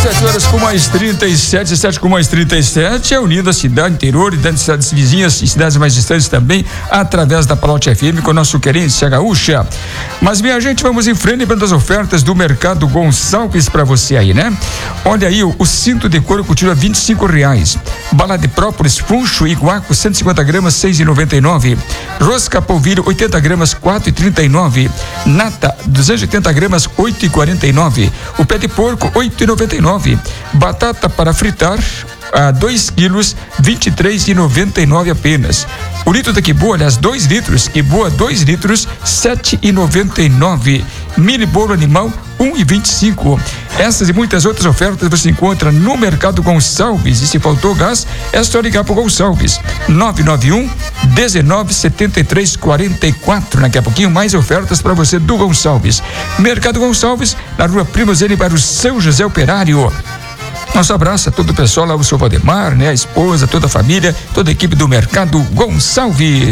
7 com mais 37, é unindo a cidade interior e das cidades vizinhas e cidades mais distantes também, através da Palote FM com a nossa querência gaúcha. Mas minha gente, vamos em frente para as ofertas do Mercado Gonçalves para você aí, né? Olha aí, o cinto de couro continua R$25. Bala de própolis, funcho e guaco 150 gramas, 6,99. Rosca polvilho 80 gramas, 4,39. Nata 280 gramas, 8,49. O pé de porco 8,99. Batata para fritar a 2 quilos, 23,99 apenas. O litro da Quiboa, aliás, 2 litros, Quiboa 2 litros, 7,99. Milho bolo animal 1,25. Essas e muitas outras ofertas você encontra no Mercado Gonçalves. E se faltou gás, é só ligar pro Gonçalves. 991 19 73 44. Daqui a pouquinho mais ofertas para você do Gonçalves. Mercado Gonçalves, na Rua Primozene, para o São José Operário. Nosso abraço a todo o pessoal lá, o seu Valdemar, né? A esposa, toda a família, toda a equipe do Mercado Gonçalves.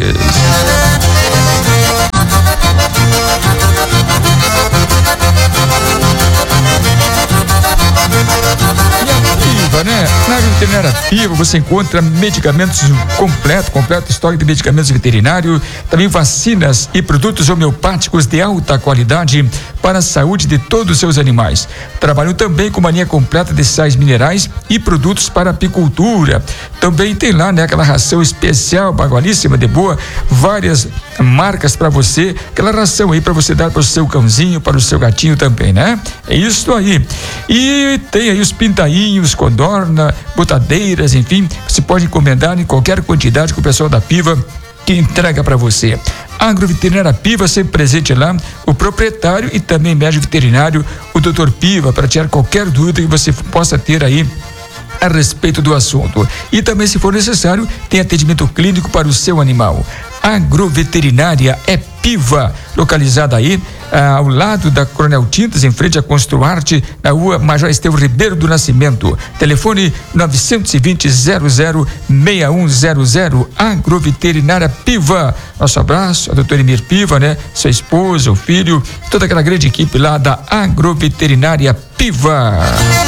Né? Na Veterinária Piva você encontra medicamentos completo estoque de medicamentos veterinários, também vacinas e produtos homeopáticos de alta qualidade para a saúde de todos os seus animais. Trabalham também com uma linha completa de sais minerais e produtos para apicultura. Também tem lá, né, aquela ração especial, bagualíssima, de boa, várias marcas para você, aquela ração aí para você dar para o seu cãozinho, para o seu gatinho também, né? É isso aí. E tem aí os pintainhos, codorna, botadeiras, enfim, você pode encomendar em qualquer quantidade com o pessoal da Piva que entrega para você. Agroveterinária Piva, sempre presente lá, o proprietário e também médico veterinário, o Dr. Piva, para tirar qualquer dúvida que você possa ter aí a respeito do assunto. E também, se for necessário, tem atendimento clínico para o seu animal. Agroveterinária é Piva, localizada aí ao lado da Coronel Tintas, em frente à Construarte, na rua Major Estevão Ribeiro do Nascimento. Telefone 920-00-6100. Agroveterinária Piva. Nosso abraço a doutora Emir Piva, né? Sua esposa, o filho, toda aquela grande equipe lá da Agroveterinária Piva.